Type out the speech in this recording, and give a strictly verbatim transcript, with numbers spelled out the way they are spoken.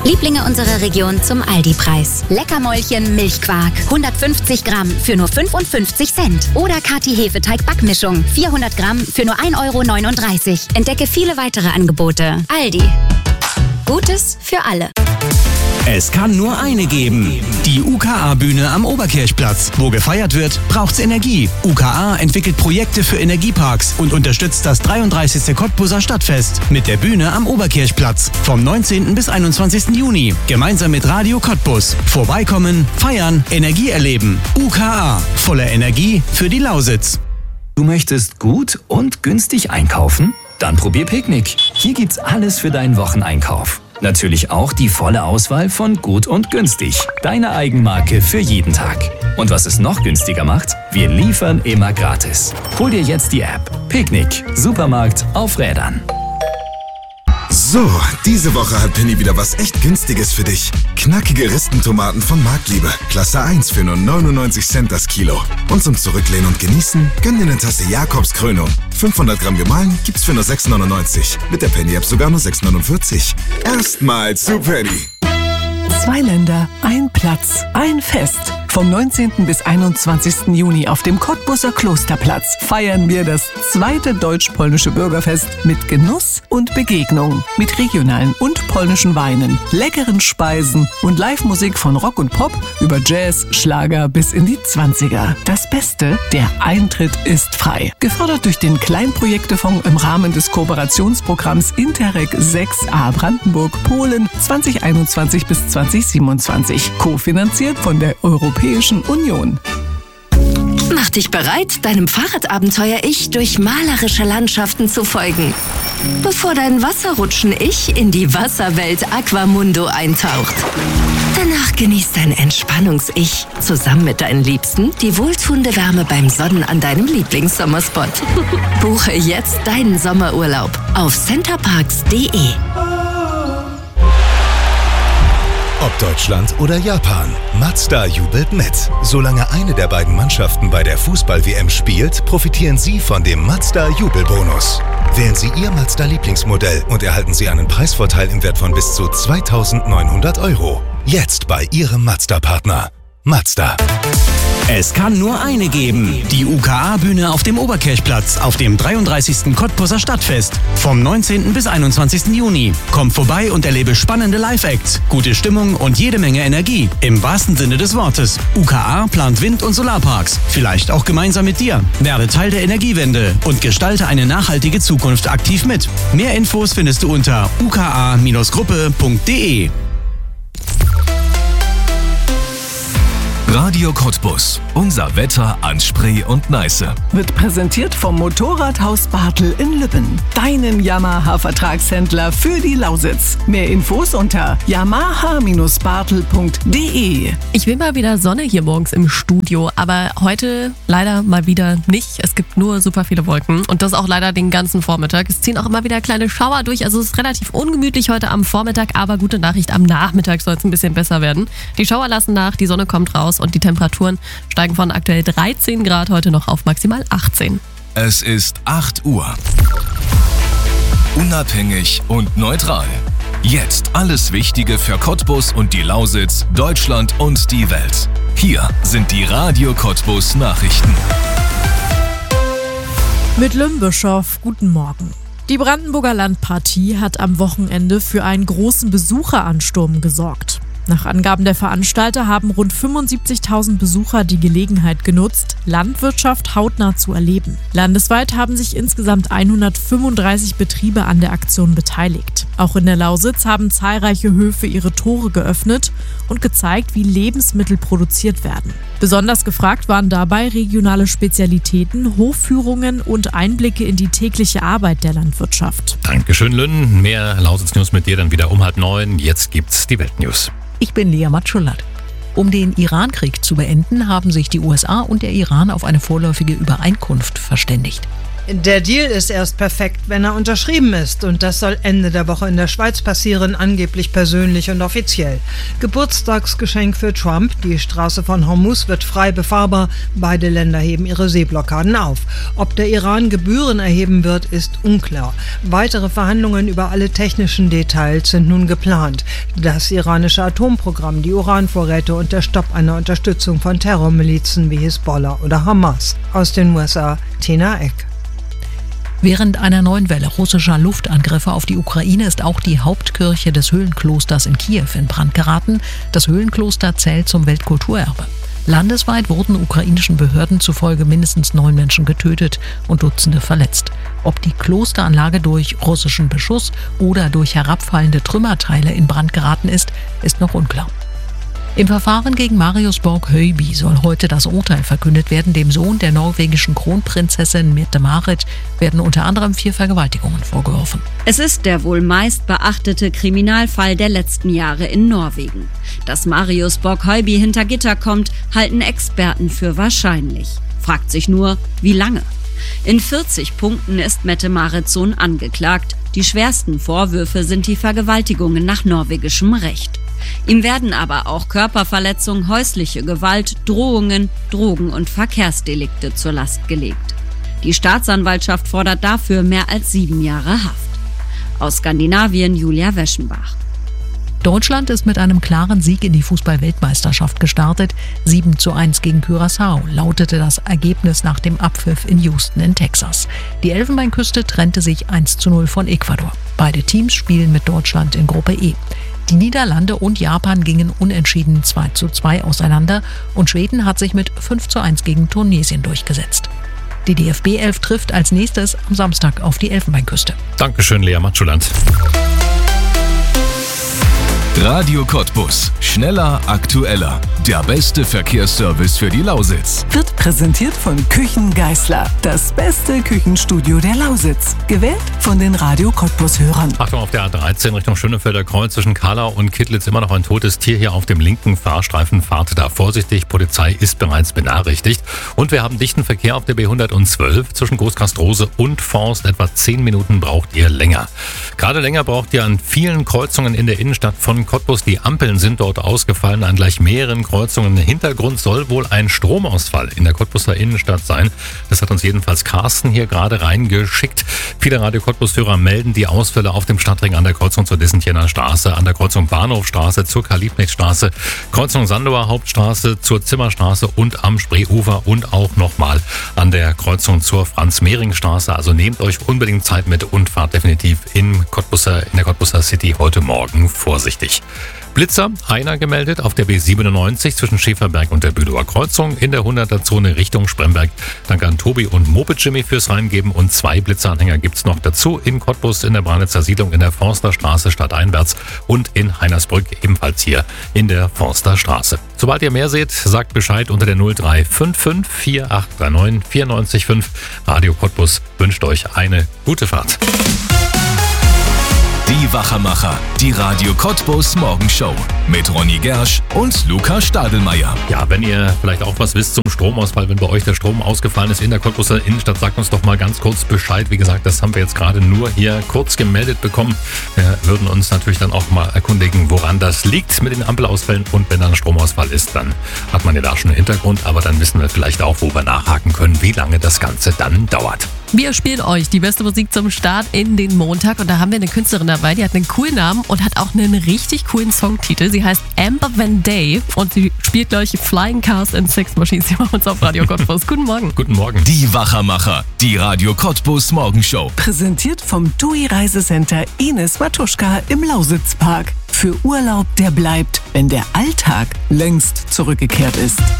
Lieblinge unserer Region zum Aldi-Preis. Leckermäulchen Milchquark, hundertfünfzig Gramm für nur fünfundfünfzig Cent. Oder Kati Hefeteig-Backmischung, vierhundert Gramm für nur ein Euro neununddreißig. Entdecke viele weitere Angebote. Aldi. Gutes für alle. Es kann nur eine geben. Die U K A-Bühne am Oberkirchplatz. Wo gefeiert wird, braucht's Energie. U K A entwickelt Projekte für Energieparks und unterstützt das dreiunddreißigste Cottbuser Stadtfest mit der Bühne am Oberkirchplatz. Vom neunzehnten bis einundzwanzigsten Juni. Gemeinsam mit Radio Cottbus. Vorbeikommen, feiern, Energie erleben. U K A. Voller Energie für die Lausitz. Du möchtest gut und günstig einkaufen? Dann probier Picknick. Hier gibt's alles für deinen Wocheneinkauf. Natürlich auch die volle Auswahl von Gut und Günstig. Deine Eigenmarke für jeden Tag. Und was es noch günstiger macht? Wir liefern immer gratis. Hol dir jetzt die App. Picknick. Supermarkt auf Rädern. So, diese Woche hat Penny wieder was echt Günstiges für dich. Knackige Ristentomaten von Marktliebe. Klasse eins für nur neunundneunzig Cent das Kilo. Und zum Zurücklehnen und Genießen, gönn dir eine Tasse Jakobs Krönung. fünfhundert Gramm gemahlen gibt's für nur sechs neunundneunzig. Mit der Penny-App sogar nur sechs neunundvierzig. Erstmal zu Penny. Zwei Länder, ein Platz, ein Fest. Vom neunzehnten bis einundzwanzigsten Juni auf dem Cottbuser Klosterplatz feiern wir das zweite deutsch-polnische Bürgerfest mit Genuss und Begegnung. Mit regionalen und polnischen Weinen, leckeren Speisen und Live-Musik von Rock und Pop über Jazz, Schlager bis in die zwanziger. Das Beste, der Eintritt ist frei. Gefördert durch den Kleinprojektefonds im Rahmen des Kooperationsprogramms Interreg sechs a Brandenburg, Polen zweitausendeinundzwanzig bis zweitausendsiebenundzwanzig. Kofinanziert von der Europäischen Union. Mach dich bereit, deinem Fahrradabenteuer-Ich durch malerische Landschaften zu folgen. Bevor dein Wasserrutschen-Ich in die Wasserwelt Aquamundo eintaucht. Danach genießt dein Entspannungs-Ich zusammen mit deinen Liebsten die wohltuende Wärme beim Sonnen an deinem Lieblingssommerspot. Buche jetzt deinen Sommerurlaub auf centerparks punkt de. Ob Deutschland oder Japan, Mazda jubelt mit. Solange eine der beiden Mannschaften bei der Fußball-W M spielt, profitieren Sie von dem Mazda-Jubelbonus. Wählen Sie Ihr Mazda-Lieblingsmodell und erhalten Sie einen Preisvorteil im Wert von bis zu zweitausendneunhundert Euro. Jetzt bei Ihrem Mazda-Partner. Mazda. Es kann nur eine geben. Die U K A-Bühne auf dem Oberkirchplatz auf dem dreiunddreißigsten Cottbuser Stadtfest. Vom neunzehnten bis einundzwanzigsten Juni. Komm vorbei und erlebe spannende Live-Acts, gute Stimmung und jede Menge Energie. Im wahrsten Sinne des Wortes. U K A plant Wind- und Solarparks. Vielleicht auch gemeinsam mit dir. Werde Teil der Energiewende und gestalte eine nachhaltige Zukunft aktiv mit. Mehr Infos findest du unter u k a Gruppe punkt de. Radio Cottbus. Unser Wetter an Spree und Neiße. Wird präsentiert vom Motorradhaus Bartel in Lübben. Deinen Yamaha-Vertragshändler für die Lausitz. Mehr Infos unter yamaha Bartel punkt de. Ich will mal wieder Sonne hier morgens im Studio, aber heute leider mal wieder nicht. Es gibt nur super viele Wolken und das auch leider den ganzen Vormittag. Es ziehen auch immer wieder kleine Schauer durch, also es ist relativ ungemütlich heute am Vormittag, aber gute Nachricht, am Nachmittag soll es ein bisschen besser werden. Die Schauer lassen nach, die Sonne kommt raus und die Temperaturen steigen von aktuell dreizehn Grad heute noch auf maximal achtzehn. Es ist acht Uhr. Unabhängig und neutral. Jetzt alles Wichtige für Cottbus und die Lausitz, Deutschland und die Welt. Hier sind die Radio Cottbus Nachrichten. Mit Lümbischow, guten Morgen. Die Brandenburger Landpartie hat am Wochenende für einen großen Besucheransturm gesorgt. Nach Angaben der Veranstalter haben rund fünfundsiebzigtausend Besucher die Gelegenheit genutzt, Landwirtschaft hautnah zu erleben. Landesweit haben sich insgesamt hundertfünfunddreißig Betriebe an der Aktion beteiligt. Auch in der Lausitz haben zahlreiche Höfe ihre Tore geöffnet und gezeigt, wie Lebensmittel produziert werden. Besonders gefragt waren dabei regionale Spezialitäten, Hofführungen und Einblicke in die tägliche Arbeit der Landwirtschaft. Dankeschön, Lynn. Mehr Lausitz-News mit dir dann wieder um halb neun. Jetzt gibt's die Weltnews. Ich bin Lea Matschulat. Um den Irankrieg zu beenden, haben sich die U S A und der Iran auf eine vorläufige Übereinkunft verständigt. Der Deal ist erst perfekt, wenn er unterschrieben ist. Und das soll Ende der Woche in der Schweiz passieren, angeblich persönlich und offiziell. Geburtstagsgeschenk für Trump. Die Straße von Hormuz wird frei befahrbar. Beide Länder heben ihre Seeblockaden auf. Ob der Iran Gebühren erheben wird, ist unklar. Weitere Verhandlungen über alle technischen Details sind nun geplant. Das iranische Atomprogramm, die Uranvorräte und der Stopp einer Unterstützung von Terrormilizen wie Hisbollah oder Hamas. Aus den U S A, Tina Eck. Während einer neuen Welle russischer Luftangriffe auf die Ukraine ist auch die Hauptkirche des Höhlenklosters in Kiew in Brand geraten. Das Höhlenkloster zählt zum Weltkulturerbe. Landesweit wurden ukrainischen Behörden zufolge mindestens neun Menschen getötet und Dutzende verletzt. Ob die Klosteranlage durch russischen Beschuss oder durch herabfallende Trümmerteile in Brand geraten ist, ist noch unklar. Im Verfahren gegen Marius Borg-Høiby soll heute das Urteil verkündet werden. Dem Sohn der norwegischen Kronprinzessin Mette-Marit werden unter anderem vier Vergewaltigungen vorgeworfen. Es ist der wohl meist beachtete Kriminalfall der letzten Jahre in Norwegen. Dass Marius Borg-Høiby hinter Gitter kommt, halten Experten für wahrscheinlich. Fragt sich nur, wie lange? In vierzig Punkten ist Mette-Marits Sohn angeklagt. Die schwersten Vorwürfe sind die Vergewaltigungen nach norwegischem Recht. Ihm werden aber auch Körperverletzung, häusliche Gewalt, Drohungen, Drogen- und Verkehrsdelikte zur Last gelegt. Die Staatsanwaltschaft fordert dafür mehr als sieben Jahre Haft. Aus Skandinavien Julia Weschenbach. Deutschland ist mit einem klaren Sieg in die Fußball-Weltmeisterschaft gestartet. sieben zu eins gegen Curaçao lautete das Ergebnis nach dem Abpfiff in Houston in Texas. Die Elfenbeinküste trennte sich eins zu null von Ecuador. Beide Teams spielen mit Deutschland in Gruppe E. Die Niederlande und Japan gingen unentschieden zwei zu zwei auseinander und Schweden hat sich mit fünf zu eins gegen Tunesien durchgesetzt. Die D F B elf trifft als nächstes am Samstag auf die Elfenbeinküste. Dankeschön, Lea Matschuland. Radio Cottbus. Schneller, aktueller. Der beste Verkehrsservice für die Lausitz. Wird präsentiert von Küchen Geisler. Das beste Küchenstudio der Lausitz. Gewählt von den Radio Cottbus-Hörern. Achtung, auf der A dreizehn Richtung Schönefelder Kreuz zwischen Kahlau und Kittlitz immer noch ein totes Tier hier auf dem linken Fahrstreifen. Fahrt da vorsichtig. Polizei ist bereits benachrichtigt. Und wir haben dichten Verkehr auf der B hundertzwölf zwischen Großkastrose und Forst. Etwa zehn Minuten braucht ihr länger. Gerade länger braucht ihr an vielen Kreuzungen in der Innenstadt von Cottbus. Die Ampeln sind dort ausgefallen an gleich mehreren Kreuzungen. Hintergrund soll wohl ein Stromausfall in der Cottbuser Innenstadt sein. Das hat uns jedenfalls Carsten hier gerade reingeschickt. Viele Radio Cottbus-Hörer melden die Ausfälle auf dem Stadtring an der Kreuzung zur Dissentjener Straße, an der Kreuzung Bahnhofstraße zur Karl-Liebknecht-Straße, Kreuzung Sandower Hauptstraße zur Zimmerstraße und am Spreeufer und auch nochmal an der Kreuzung zur Franz-Mehring-Straße. Also nehmt euch unbedingt Zeit mit und fahrt definitiv in Cottbuser, in der Cottbuser City heute Morgen vorsichtig. Blitzer, einer gemeldet auf der B siebenundneunzig zwischen Schäferberg und der Bülower Kreuzung in der hunderter-Zone Richtung Spremberg. Danke an Tobi und Moped Jimmy fürs Reingeben und zwei Blitzeranhänger gibt's noch dazu in Cottbus in der Branitzer Siedlung in der Forsterstraße stadteinwärts und in Heinersbrück ebenfalls hier in der Forsterstraße. Sobald ihr mehr seht, sagt Bescheid unter der null drei fünf fünf vier acht drei neun vier neun fünf. Radio Cottbus wünscht euch eine gute Fahrt. Die Wachermacher, die Radio Cottbus Morgenshow mit Ronny Gersch und Luca Stadelmeier. Ja, wenn ihr vielleicht auch was wisst zum Stromausfall, wenn bei euch der Strom ausgefallen ist in der Cottbuser Innenstadt, sagt uns doch mal ganz kurz Bescheid. Wie gesagt, das haben wir jetzt gerade nur hier kurz gemeldet bekommen. Wir würden uns natürlich dann auch mal erkundigen, woran das liegt mit den Ampelausfällen. Und wenn dann Stromausfall ist, dann hat man ja da schon einen Hintergrund. Aber dann wissen wir vielleicht auch, wo wir nachhaken können, wie lange das Ganze dann dauert. Wir spielen euch die beste Musik zum Start in den Montag und da haben wir eine Künstlerin dabei, die hat einen coolen Namen und hat auch einen richtig coolen Songtitel. Sie heißt Amber Van Day und sie spielt gleich Flying Cars and Sex Machines hier bei uns auf Radio Cottbus. Guten Morgen. Guten Morgen. Die Wachermacher, die Radio Cottbus Morgenshow. Präsentiert vom T U I Reisecenter Ines Matuschka im Lausitzpark. Für Urlaub, der bleibt, wenn der Alltag längst zurückgekehrt ist.